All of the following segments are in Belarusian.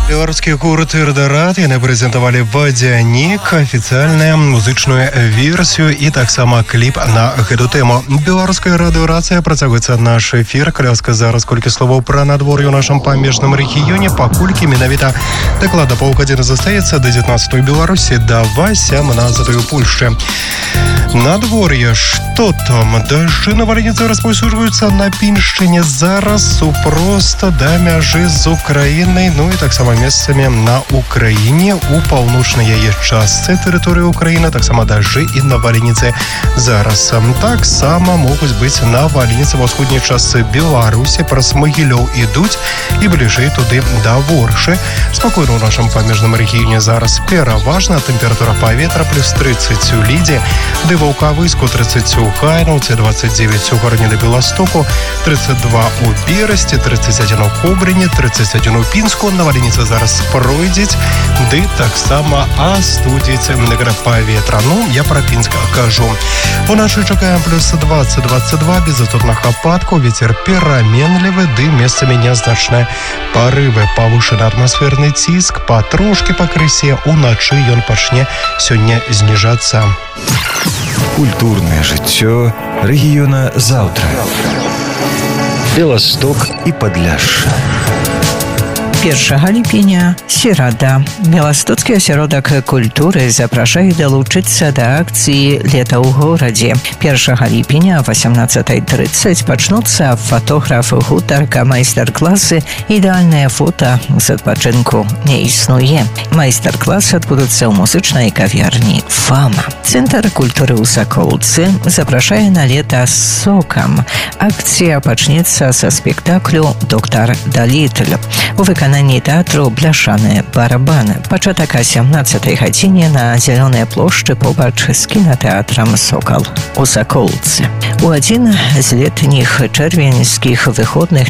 Беларускі гурт «Ірдарат» яны прэзентавалі «Вадзянік», афіцыяльную музычную версію і таксама кліп на гэту тэму. Беларуская радыёрацыя працягваецца наш эфір. Калі зараз колькі словаў пра надвор'е ў нашым памежным рэгіёне, паколькі менавіта даклада паўгадзіны застаецца да 19-й Беларусі, да 18-й у Польшчы. Надвор'е, што там? Дажджы навальніцы распаўсюджваюцца на Піншчыне зараз супроста да мяжы з Украінай, ну і таксама месцамі на Украіне у паўночнай яе частцы тэрыторыі Украіны, таксама дажджы і навальніцы зараз. Таксама могуць быць навальніцы ва ўсходняй частцы Беларусі, праз Магілёў ідуць і бліжэй туды да Воршы. Спакойна ў нашым памежным рэгіёне зараз пераважна, тэмпература паветра плюс 30 у Лідзе, ды ва Ўкавыску 30 у Хайнаўцы, 29 у Гарніле Беластоку, 32 у Берасці, 31 у Кобрыні, 31 у Пінску. Навальніца зараз пройдзець, ды таксама астудзіць паветра. Ну, я пра Пінск кажу. Уначы чакаем плюс 20-22, без істотных ападкаў, вецер пераменлівы, ды месцамі нязначныя парывы. Павышаны атмасферны ціск, патрошкі пакрысе, уначы ён пачне сёння зніжацца. Культурное жыццё рэгіёна заўтра. Беласток і Падляшша. 1 ліпеня, серада. Беластоцкі асяродак культуры запрашае далучыцца да акцыі «Лета ў горадзе». 1 ліпеня о 18:30 пачнуцца фотограф, гутарка, майстар-класы «Ідэальнае фота з адпачынку не існуе». Майстар-класы адбудуцца ў музычнай кавярні «Фама». Цэнтр культуры ў Сакоўцы запрашае на лета з сокам. Акцыя пачнецца са спектаклю «Доктар Далітль». У выкананні тэатру «Бляшаныя барабаны». Пачатак о 17-й гадзіне на Зялёнай плошчы побач з кінатэатрам «Сокал» у Сакоўцы. У адзін з летніх чэрвеньскіх выходных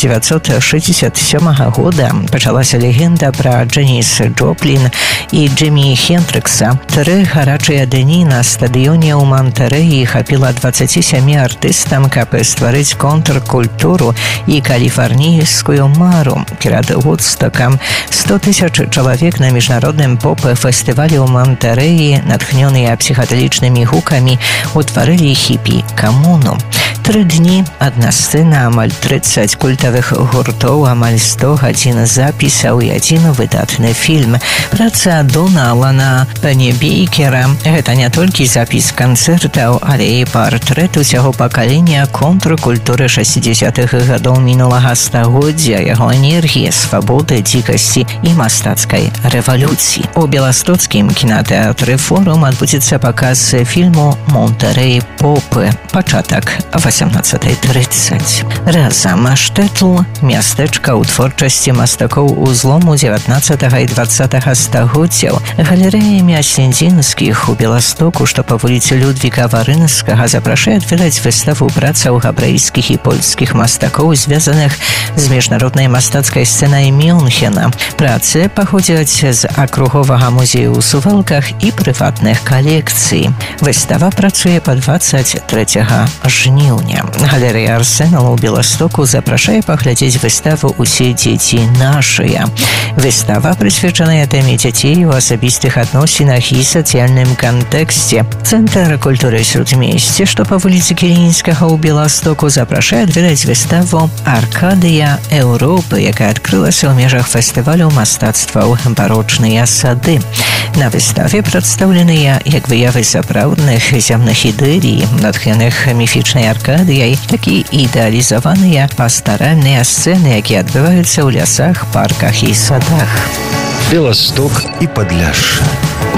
1967 года пачалася легенда пра Джэніс Джоплін і Джимі Хендрыкса. 3 гарачыя дні на стадыёне ў Мантэрэі хапіла 27 артыстам, каб стварыць контркультуру і каліфарнійскую мару. Перад Вудстокам 100 000 чалавек на міжнародным поп-фестывалі ў Мантэрэі, натхнёныя псіхадэлічнымі гукамі, утварылі хіпі-камуну. 3 дні, адна сцэна, амаль 30 культавых гуртоў, амаль 100 гадзін запісаў і адзін выдатны фільм. Праца Дона Алана Пеннебейкера – гэта не толькі запіс канцэртаў, але і партрэт усяго пакалення контркультуры 60-х гадоў мінулага стагоддзя, яго энергія, свабоды, дзікасці і мастацкай рэвалюцыі. У беластоцкім кінатэатры «Форум» адбудзецца паказ фільму «Монтэрэй попы». Пачатак о 18:30. Разам Штэтл – мястэчка ў творчасці мастакоў узлому 19 і 20 стагоддзяў. Галерэя Мясіндзінскіх у Беластоку, што па вуліцы Людвіка Варынскага, запрашае адведаць выставу працаў габрэйскіх і польскіх мастакоў, звязаных з міжнароднай мастацкай сцэнай Мюнхена. Працы паходзяць з акруговага музею ў Сувалках і прыватных калекцый. Выстава працуе па 23 жніўня. Галерэя Арсенал у Беластоку запрашае паглядзець выставу «Усе дзеці нашыя». Выстава прысвечаная тэме дзяцей у асабістых адносінах і сацыяльным кантэксце. Цэнтр культуры Срудмесце, што па вуліцы Кілінскага ў Беластоку, запрашае адведаць выставу «Аркадыя Еўропы», якая адкрылася ў межах фестывалю мастацтваў «Барочныя сады». На выставе прадстаўленыя як выявы сапраўдных зямных ідэлій, натхнёных міфічнай Аркадыяй, так і ідэалізаваныя пастаральныя сцэны, якія адбываюцца ў лясах, парках і садах. Беласток і Падляшша.